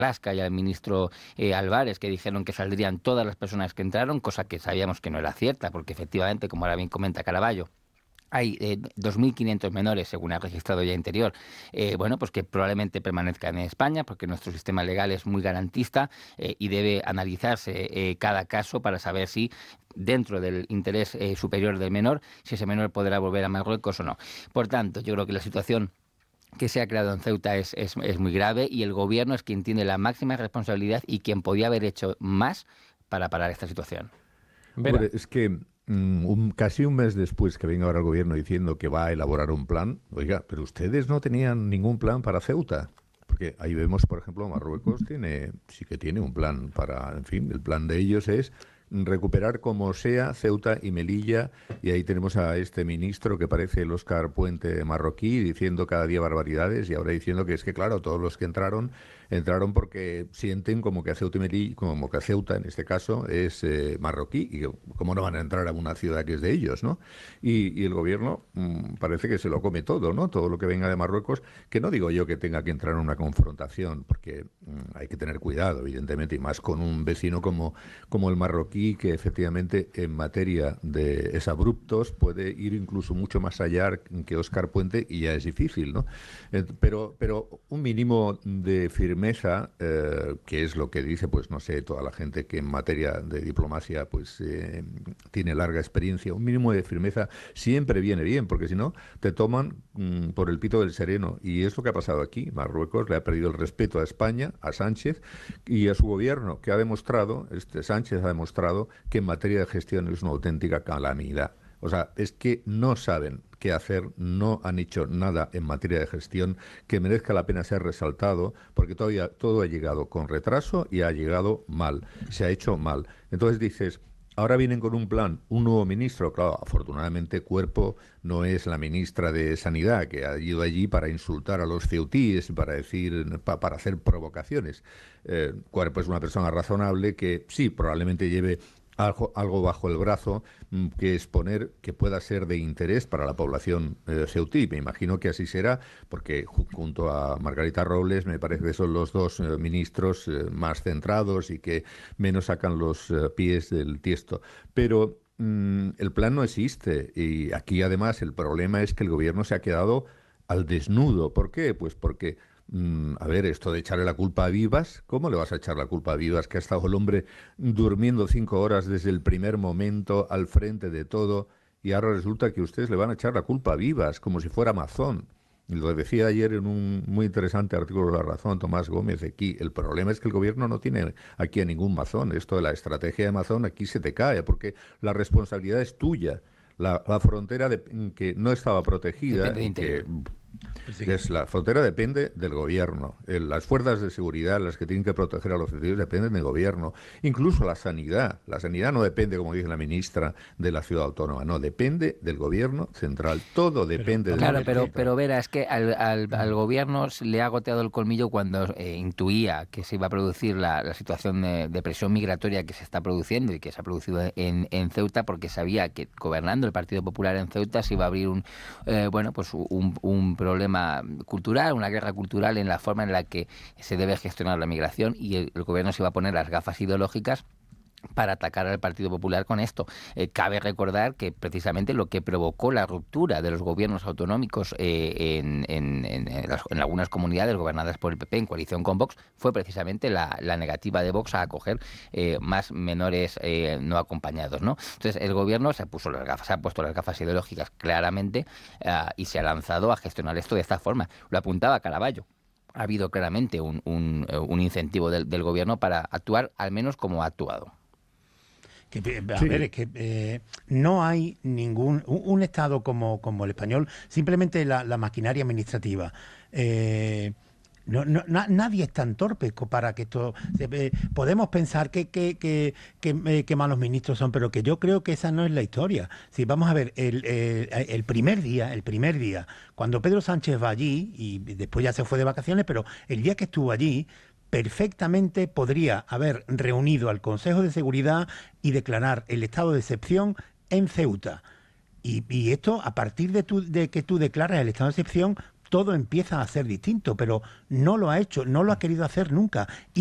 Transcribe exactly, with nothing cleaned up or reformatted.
Alaska y al ministro eh, Álvarez, que dijeron que saldrían todas las personas que entraron, cosa que sabíamos que no era cierta, porque efectivamente, como ahora bien comenta Caraballo, hay eh, dos mil quinientos menores, según ha registrado ya Interior, eh, bueno, pues que probablemente permanezcan en España, porque nuestro sistema legal es muy garantista eh, y debe analizarse eh, cada caso para saber si, dentro del interés eh, superior del menor, si ese menor podrá volver a Marruecos o no. Por tanto, yo creo que la situación que se ha creado en Ceuta es, es, es muy grave y el gobierno es quien tiene la máxima responsabilidad y quien podía haber hecho más para parar esta situación. Vera. Hombre, es que mm, un- casi un mes después que venga ahora el gobierno diciendo que va a elaborar un plan, oiga, pero ustedes no tenían ningún plan para Ceuta. Porque ahí vemos, por ejemplo, Marruecos tiene, sí que tiene un plan para, en fin, el plan de ellos es recuperar como sea Ceuta y Melilla, y ahí tenemos a este ministro que parece el Óscar Puente marroquí diciendo cada día barbaridades y ahora diciendo que es que, claro, todos los que entraron, entraron porque sienten como que a Ceuta y Melilla, como que a Ceuta en este caso es eh, marroquí y que cómo no van a entrar a una ciudad que es de ellos, ¿no? Y, y el gobierno mmm, parece que se lo come todo, ¿no? Todo lo que venga de Marruecos, que no digo yo que tenga que entrar en una confrontación, porque mmm, hay que tener cuidado, evidentemente, y más con un vecino como, como el marroquí, que efectivamente en materia de exabruptos puede ir incluso mucho más allá que Óscar Puente y ya es difícil, ¿no? Eh, pero, pero un mínimo de firmeza, eh, que es lo que dice, pues no sé, toda la gente que en materia de diplomacia pues eh, tiene larga experiencia, un mínimo de firmeza siempre viene bien, porque si no te toman mm, por el pito del sereno y es lo que ha pasado aquí. Marruecos le ha perdido el respeto a España, a Sánchez y a su gobierno, que ha demostrado, este Sánchez ha demostrado que en materia de gestión es una auténtica calamidad. O sea, es que no saben qué hacer, no han hecho nada en materia de gestión que merezca la pena ser resaltado, porque todavía todo ha llegado con retraso y ha llegado mal, se ha hecho mal. Entonces dices, ahora vienen con un plan, un nuevo ministro, claro, afortunadamente Cuerpo no es la ministra de Sanidad, que ha ido allí para insultar a los ceutíes, para decir, pa, para hacer provocaciones. Eh, Cuerpo es una persona razonable que sí, probablemente lleve algo, algo bajo el brazo mm, que exponer que pueda ser de interés para la población eh, ceutí. Me imagino que así será, porque ju- junto a Margarita Robles me parece que son los dos eh, ministros eh, más centrados y que menos sacan los eh, pies del tiesto. Pero mm, el plan no existe y aquí además el problema es que el gobierno se ha quedado al desnudo. ¿Por qué? Pues porque Mm, a ver, esto de echarle la culpa a Vivas, ¿cómo le vas a echar la culpa a Vivas, que ha estado el hombre durmiendo cinco horas desde el primer momento al frente de todo y ahora resulta que ustedes le van a echar la culpa a Vivas, como si fuera Mazón? Y lo decía ayer en un muy interesante artículo de La Razón Tomás Gómez aquí. El problema es que el gobierno no tiene aquí a ningún Mazón. Esto de la estrategia de Mazón aquí se te cae, porque la responsabilidad es tuya. La, la frontera de, que no estaba protegida Depende de y que Interior. Sí. es la frontera depende del gobierno. El- las fuerzas de seguridad, las que tienen que proteger a los ciudadanos, dependen del gobierno. Incluso la sanidad. La sanidad no depende, como dice la ministra, de la ciudad autónoma. No, depende del gobierno central. Todo Pero depende del vamos a Claro, ver gobierno pero, que... central. pero Vera, es que al, al, al gobierno se le ha goteado el colmillo cuando eh, intuía que se iba a producir la, la situación de, de presión migratoria que se está produciendo y que se ha producido en, en Ceuta, porque sabía que gobernando el Partido Popular en Ceuta se iba a abrir un, eh, bueno, pues un, un problema cultural, una guerra cultural en la forma en la que se debe gestionar la migración y el, el gobierno se iba a poner las gafas ideológicas para atacar al Partido Popular con esto. Eh, cabe recordar que precisamente lo que provocó la ruptura de los gobiernos autonómicos eh, en, en, en, en, las, en algunas comunidades gobernadas por el P P en coalición con Vox fue precisamente la, la negativa de Vox a acoger eh, más menores eh, no acompañados, ¿no? Entonces el gobierno se puso las gafas, se ha puesto las gafas ideológicas claramente uh, y se ha lanzado a gestionar esto de esta forma. Lo apuntaba Caraballo. Ha habido claramente un, un, un incentivo del, del gobierno para actuar al menos como ha actuado. Que, a ver, Sí, es que eh, no hay ningún... Un, un Estado como, como el español, simplemente la, la maquinaria administrativa... Eh, no, no, na, nadie es tan torpe para que esto... Eh, podemos pensar que, que, que, que, eh, que malos ministros son, pero que yo creo que esa no es la historia. Si vamos a ver, el, el, el primer día, el primer día, cuando Pedro Sánchez va allí, y después ya se fue de vacaciones, pero el día que estuvo allí, perfectamente podría haber reunido al Consejo de Seguridad y declarar el estado de excepción en Ceuta. Y, y esto, a partir de, tu, de que tú declaras el estado de excepción, todo empieza a ser distinto, pero no lo ha hecho, no lo ha querido hacer nunca.